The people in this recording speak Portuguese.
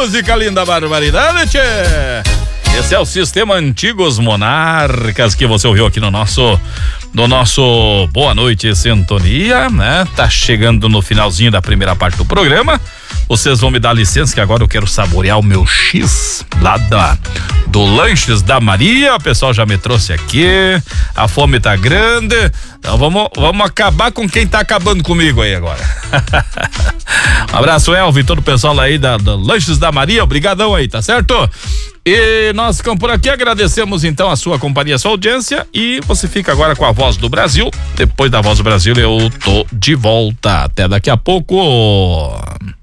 música linda, barbaridade, tchê. Esse é o Sistema Antigos Monarcas que você ouviu aqui no nosso Boa Noite Sintonia, né? Tá chegando no finalzinho da primeira parte do programa. Vocês vão me dar licença que agora eu quero saborear o meu X lá do Lanches da Maria. O pessoal já me trouxe aqui. A fome tá grande. Então vamos acabar com quem tá acabando comigo aí agora. Um abraço, Elvio, e todo o pessoal aí do Lanches da Maria. Obrigadão aí, tá certo? E nós ficamos por aqui, agradecemos então a sua companhia, a sua audiência, e você fica agora com a Voz do Brasil. Depois da Voz do Brasil eu tô de volta. Até daqui a pouco.